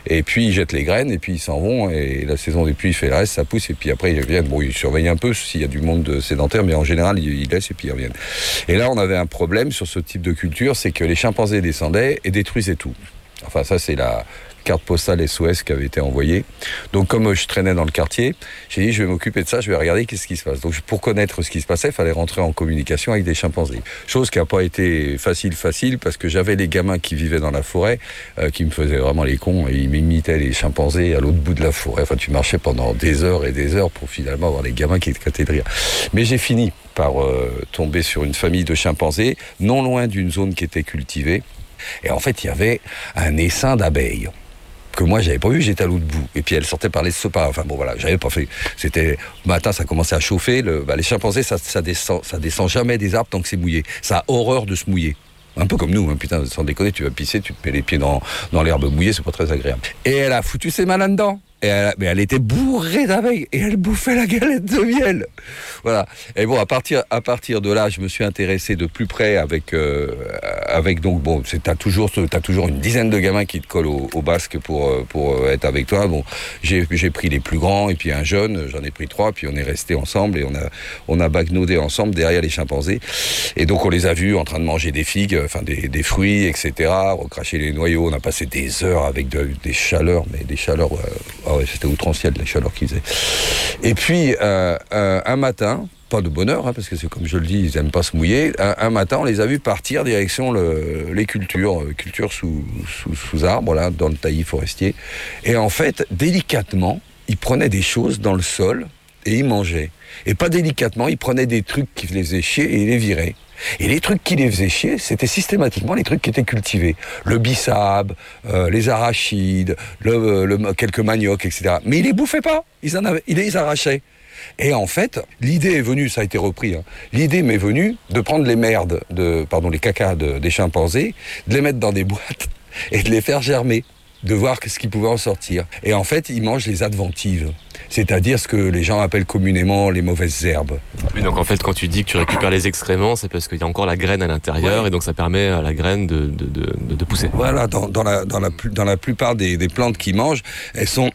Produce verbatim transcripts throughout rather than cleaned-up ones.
Et puis ils jettent les graines et puis ils s'en vont et la saison des pluies fait le reste, ça pousse et puis après ils reviennent. Bon, ils surveillent un peu s'il y a du monde sédentaire, mais en général ils, ils laissent et puis ils reviennent. Et là on avait un problème sur ce type de culture, c'est que les chimpanzés descendaient et détruisaient tout. Enfin ça c'est la carte postale S O S qui avait été envoyée. Donc comme je traînais dans le quartier, j'ai dit je vais m'occuper de ça, je vais regarder qu'est-ce qui se passe. Donc pour connaître ce qui se passait, il fallait rentrer en communication avec des chimpanzés. Chose qui n'a pas été facile facile parce que j'avais les gamins qui vivaient dans la forêt euh, qui me faisaient vraiment les cons et ils m'imitaient les chimpanzés à l'autre bout de la forêt. Enfin tu marchais pendant des heures et des heures pour finalement avoir les gamins qui éclataient de rire. Mais j'ai fini par euh, tomber sur une famille de chimpanzés non loin d'une zone qui était cultivée. Et en fait il y avait un essaim d'abeilles que moi j'avais pas vu, j'étais à l'autre bout. Et puis elle sortait par les sopas. Enfin bon voilà, j'avais pas fait. C'était matin, ça commençait à chauffer. Le, bah, les chimpanzés, ça, ça descend, ça descend jamais des arbres tant que c'est mouillé. Ça a horreur de se mouiller. Un peu comme nous, hein, putain, sans déconner, tu vas pisser, tu te mets les pieds dans, dans l'herbe mouillée, c'est pas très agréable. Et elle a foutu ses mains là-dedans. Et elle, mais elle était bourrée d'abeilles et elle bouffait la galette de miel. Voilà. Et bon, à partir, à partir de là, je me suis intéressé de plus près avec, euh, avec donc, bon, c'est, t'as toujours, t'as toujours une dizaine de gamins qui te collent au, au basque pour, pour être avec toi. Bon, j'ai, j'ai pris les plus grands et puis un jeune, j'en ai pris trois, puis on est restés ensemble et on a, on a backnodé ensemble derrière les chimpanzés. Et donc, on les a vus en train de manger des figues, enfin, des, des fruits, et cetera, recracher les noyaux. On a passé des heures avec de, des chaleurs, mais des chaleurs, euh, ah ouais, c'était outranciel la chaleur qu'ils faisaient. Et puis euh, euh, un matin, pas de bonheur, hein, parce que c'est comme je le dis, ils aiment pas se mouiller. Un, un matin, on les a vus partir direction le, les cultures, euh, cultures sous, sous, sous arbres, là, dans le taillis forestier. Et en fait, délicatement, ils prenaient des choses dans le sol et ils mangeaient. Et pas délicatement, ils prenaient des trucs qui les faisaient chier et ils les viraient. Et les trucs qui les faisaient chier, c'était systématiquement les trucs qui étaient cultivés. Le bissap, euh, les arachides, le, le, quelques maniocs, et cetera. Mais ils les bouffaient pas, ils, en avaient, ils les arrachaient. Et en fait, l'idée est venue, ça a été repris, hein, l'idée m'est venue de prendre les merdes, de, pardon, les cacas de, des chimpanzés, de les mettre dans des boîtes et de les faire germer, de voir ce qui pouvait en sortir. Et en fait, ils mangent les adventives, c'est-à-dire ce que les gens appellent communément les mauvaises herbes. Oui, donc en fait, quand tu dis que tu récupères les excréments, c'est parce qu'il y a encore la graine à l'intérieur, ouais. Et donc ça permet à la graine de, de, de, de pousser. Voilà, dans, dans, la, dans, la, dans la plupart des, des plantes qu'ils mangent, elles sont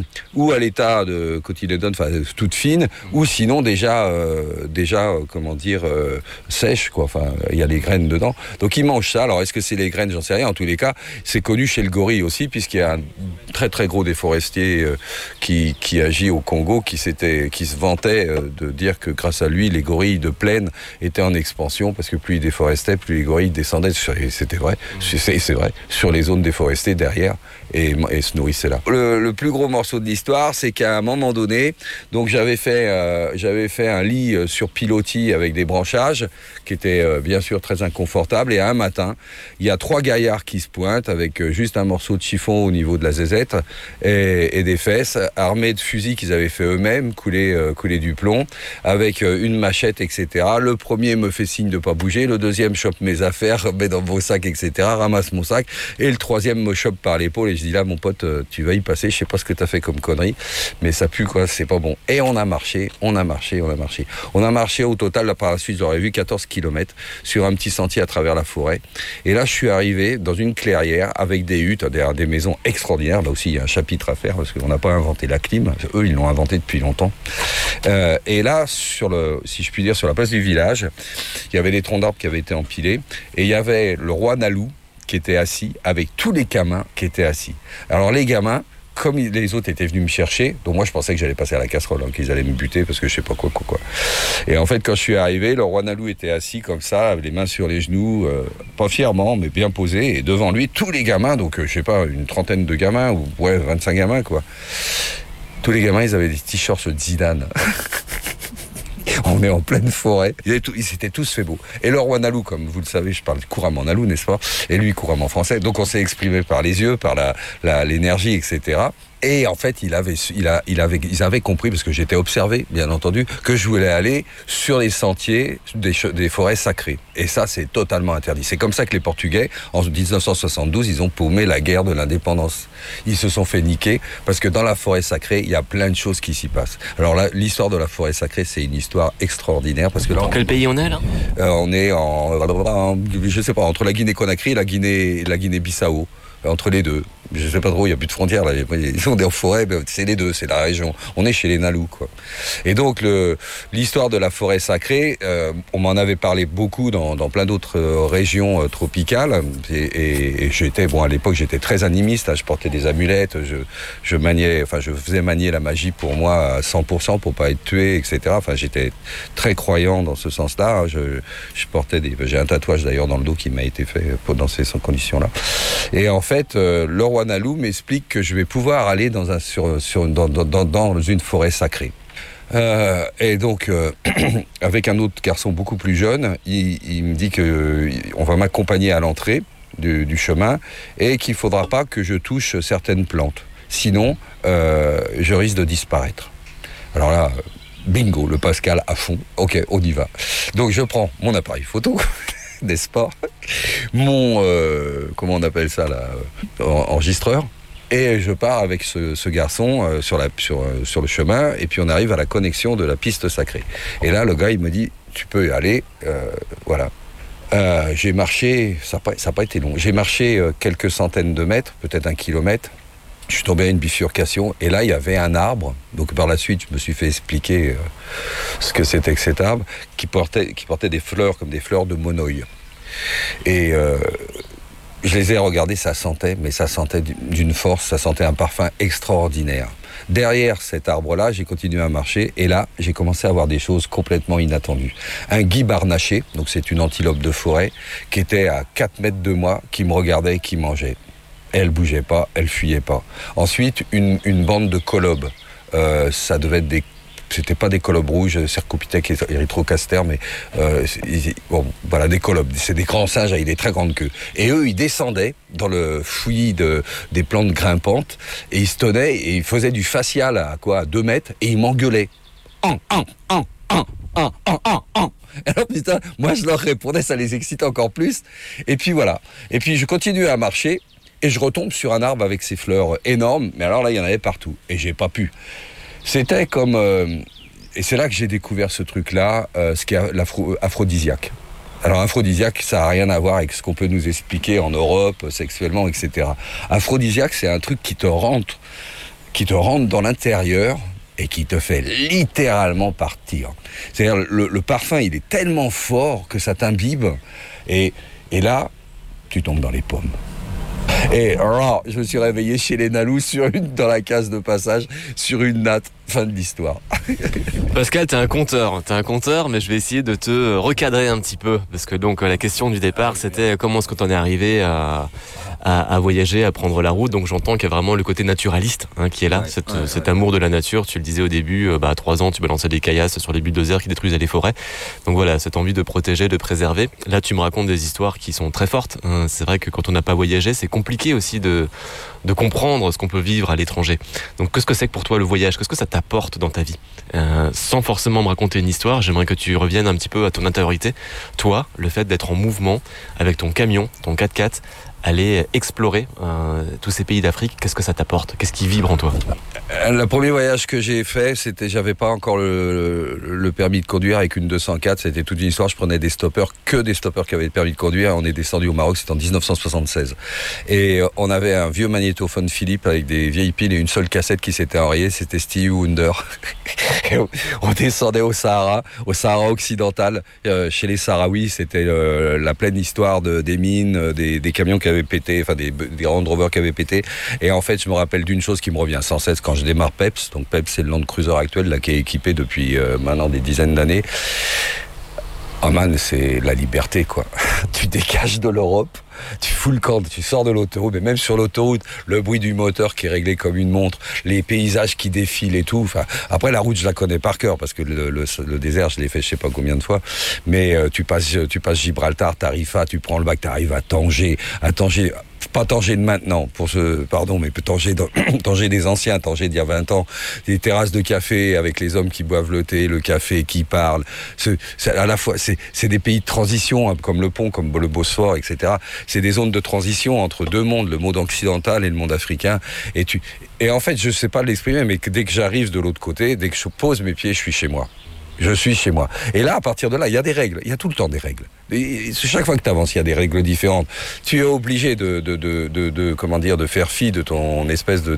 ou à l'état de cotylédone, enfin toutes fines, ou sinon déjà, euh, déjà euh, comment dire, euh, sèches, quoi. Enfin, il y a les graines dedans. Donc ils mangent ça. Alors est-ce que c'est les graines? J'en sais rien. En tous les cas, c'est connu chez le gorille aussi, puisqu'il y a un très très gros déforestier euh, qui, qui agit au Congo, qui, s'était, qui se vantait euh, de dire que grâce à lui, les gorilles de plaine étaient en expansion, parce que plus ils déforestaient, plus les gorilles descendaient, et c'était vrai, c'est, c'est vrai, sur les zones déforestées derrière, et, et se nourrissaient là. Le, le plus gros morceau de l'histoire, c'est qu'à un moment donné, donc j'avais fait, euh, j'avais fait un lit sur pilotis avec des branchages, qui était euh, bien sûr très inconfortable, et un matin, il y a trois gaillards qui se pointent, avec euh, juste un morceau de chiffon au niveau de la zézette, et, et des fesses, armés de fusils qu'ils avaient fait eux-mêmes, couler, euh, couler du plomb, avec euh, une machette, et cetera. Le premier me fait signe de pas bouger, le deuxième chope mes affaires, met dans vos sacs, et cetera, ramasse mon sac, et le troisième me chope par l'épaule, et je dis là, mon pote, euh, tu vas y passer, je sais pas ce que t'as fait comme connerie, mais ça pue, quoi, c'est pas bon. Et on a marché, on a marché, on a marché. On a marché au total, là, par la suite, j'aurais vu quatorze kilomètres sur un petit sentier à travers la forêt. Et là, je suis arrivé dans une clairière avec des huttes, des, des maisons extraordinaires. Là aussi, il y a un chapitre à faire parce qu'on n'a pas inventé la clim. Eux, ils l'ont inventé depuis longtemps. Euh, et là, sur le, si je puis dire, sur la place du village, il y avait des troncs d'arbres qui avaient été empilés. Et il y avait le roi Nalou qui était assis avec tous les gamins qui étaient assis. Alors, les gamins, comme les autres étaient venus me chercher, donc moi je pensais que j'allais passer à la casserole, hein, qu'ils allaient me buter parce que je sais pas quoi, quoi, quoi. Et en fait, quand je suis arrivé, le roi Nalou était assis comme ça, avec les mains sur les genoux, euh, pas fièrement, mais bien posé, et devant lui, tous les gamins, donc euh, je sais pas, une trentaine de gamins, ou ouais, vingt-cinq gamins, quoi. Tous les gamins, ils avaient des t-shirts de Zidane. On est en pleine forêt. Ils, tout, ils s'étaient tous fait beau. Et le roi Nalou, comme vous le savez, je parle couramment Nalou, n'est-ce pas? Et lui, couramment français. Donc on s'est exprimé par les yeux, par la, la, l'énergie, et cetera. Et en fait, il avait, il a, il avait, ils avaient compris, parce que j'étais observé, bien entendu, que je voulais aller sur les sentiers des, des forêts sacrées. Et ça, c'est totalement interdit. C'est comme ça que les Portugais, en dix-neuf cent soixante-douze, ils ont paumé la guerre de l'indépendance. Ils se sont fait niquer, parce que dans la forêt sacrée, il y a plein de choses qui s'y passent. Alors là, l'histoire de la forêt sacrée, c'est une histoire extraordinaire, parce que là... Dans quel pays on est, là? euh, On est en, en, je sais pas, entre la Guinée-Conakry et la Guinée, la Guinée-Bissau. entre les deux. Je sais pas trop, il n'y a plus de frontières là. On est en forêt, mais c'est les deux, c'est la région. On est chez les Nalous, quoi. Et donc le, l'histoire de la forêt sacrée, euh, on m'en avait parlé beaucoup dans, dans plein d'autres euh, régions euh, tropicales. Et, et, et j'étais, bon, à l'époque, j'étais très animiste. Hein, je portais des amulettes, je, je maniais, enfin, je faisais manier la magie pour moi à cent pour cent pour pas être tué, et cetera. Enfin, j'étais très croyant dans ce sens-là. Je, je portais des, j'ai un tatouage d'ailleurs dans le dos qui m'a été fait dans ces conditions-là. Et en fait, euh, le roi Nalou m'explique que je vais pouvoir aller dans, un, sur, sur, dans, dans, dans une forêt sacrée. Euh, et donc, euh, avec un autre garçon beaucoup plus jeune, il, il me dit qu'on va m'accompagner à l'entrée du, du chemin et qu'il ne faudra pas que je touche certaines plantes. Sinon, euh, je risque de disparaître. Alors là, bingo, le Pascal à fond. Ok, on y va. Donc je prends mon appareil photo, n'est-ce pas, mon, euh, comment on appelle ça là, enregistreur, et je pars avec ce, ce garçon euh, sur, la, sur, euh, sur le chemin, et puis on arrive à la connexion de la piste sacrée. Et là, le gars, il me dit, tu peux y aller, euh, voilà. Euh, j'ai marché, ça n'a pas, ça n'a pas été long, j'ai marché euh, quelques centaines de mètres, peut-être un kilomètre. Je suis tombé à une bifurcation, et là, il y avait un arbre. Donc, par la suite, je me suis fait expliquer euh, ce que c'était que cet arbre, qui portait, qui portait des fleurs comme des fleurs de monoï. Et euh, je les ai regardés, ça sentait, mais ça sentait d'une force, ça sentait un parfum extraordinaire. Derrière cet arbre-là, j'ai continué à marcher, et là, j'ai commencé à voir des choses complètement inattendues. Un gui barnaché, donc c'est une antilope de forêt, qui était à quatre mètres de moi, qui me regardait et qui mangeait. Elle bougeait pas, elle fuyait pas. Ensuite, une, une bande de colobes. Euh, ça devait être des... C'était pas des colobes rouges, Cercopithèque et Erythrocaster, mais euh, bon, voilà, des colobes. C'est des grands singes avec des très grandes queues. Et eux, ils descendaient dans le fouillis de, des plantes grimpantes, et ils se tenaient, et ils faisaient du facial à quoi, à deux mètres, et ils m'engueulaient. En, en, en, en, en, en, en, en. Alors putain, moi je leur répondais, ça les excitait encore plus. Et puis voilà. Et puis je continuais à marcher, et je retombe sur un arbre avec ses fleurs énormes, mais alors là, il y en avait partout, et j'ai pas pu. C'était comme... Euh, et c'est là que j'ai découvert ce truc-là, euh, ce qui est l'aphrodisiaque. Alors, aphrodisiaque, ça n'a rien à voir avec ce qu'on peut nous expliquer en Europe, sexuellement, et cetera. Aphrodisiaque, c'est un truc qui te rentre, qui te rentre dans l'intérieur, et qui te fait littéralement partir. C'est-à-dire, le, le parfum, il est tellement fort que ça t'imbibe, et, et là, tu tombes dans les pommes. Et alors, je me suis réveillé chez les Nalous sur une, dans la case de passage, sur une natte. Fin de l'histoire. Pascal, t'es un conteur, t'es un conteur, mais je vais essayer de te recadrer un petit peu, parce que donc la question du départ, c'était comment est-ce que t'en es arrivé à, à, à voyager, à prendre la route. Donc j'entends qu'il y a vraiment le côté naturaliste hein, qui est là, ouais, cette, ouais, cet ouais. amour de la nature. Tu le disais au début, bah, à trois ans, tu balançais des caillasses sur les bulldozers qui détruisaient les forêts. Donc voilà, cette envie de protéger, de préserver. Là, tu me racontes des histoires qui sont très fortes. Hein. C'est vrai que quand on n'a pas voyagé, c'est compliqué aussi de, de comprendre ce qu'on peut vivre à l'étranger. Donc qu'est-ce que c'est que pour toi le voyage ? Qu'est-ce que ça t'apporte dans ta vie ? euh, Sans forcément me raconter une histoire, j'aimerais que tu reviennes un petit peu à ton intériorité. Toi, le fait d'être en mouvement avec ton camion, ton quatre-quatre, aller explorer euh, tous ces pays d'Afrique, qu'est-ce que ça t'apporte ? Qu'est-ce qui vibre en toi ? Le premier voyage que j'ai fait, c'était, j'avais pas encore le, le, le permis de conduire avec une deux cent quatre, c'était toute une histoire, je prenais des stoppers, que des stoppers qui avaient le permis de conduire, on est descendu au Maroc, c'était en dix-neuf cent soixante-seize. Et on avait un vieux magnétophone Philips avec des vieilles piles et une seule cassette qui s'était enrayée, c'était Stevie Wonder. On descendait au Sahara, au Sahara occidental, euh, chez les Sahraouis, c'était euh, la pleine histoire de, des mines, des, des camions qui avaient pété, enfin des, des Land Rover qui avaient pété. Et en fait, je me rappelle d'une chose qui me revient sans cesse quand je démarre Peps. Donc Peps, c'est le Land Cruiser actuel là, qui est équipé depuis euh, maintenant des dizaines d'années. Oh man, c'est la liberté, quoi. Tu dégages de l'Europe, tu fous le camp, tu sors de l'autoroute, mais même sur l'autoroute, le bruit du moteur qui est réglé comme une montre, les paysages qui défilent et tout. Enfin, après, la route, je la connais par cœur, parce que le, le, le désert, je l'ai fait je sais pas combien de fois. Mais euh, tu passes, tu passes Gibraltar, Tarifa, tu prends le bac, t'arrives à Tanger, à Tanger. Pas Tanger de maintenant, pour ce, pardon, mais Tanger, Tanger des anciens, Tanger d'il y a vingt ans, des terrasses de café avec les hommes qui boivent le thé, le café, qui parlent. C'est, c'est à la fois, c'est, c'est des pays de transition, hein, comme le pont, comme le Bosphore, et cetera. C'est des zones de transition entre deux mondes, le monde occidental et le monde africain. Et tu, et en fait, je sais pas l'exprimer, mais dès que j'arrive de l'autre côté, dès que je pose mes pieds, je suis chez moi. Je suis chez moi. Et là, à partir de là, il y a des règles. Il y a tout le temps des règles. Et chaque fois que tu avances, il y a des règles différentes. Tu es obligé de, de, de, de, de, comment dire, de faire fi de ton espèce de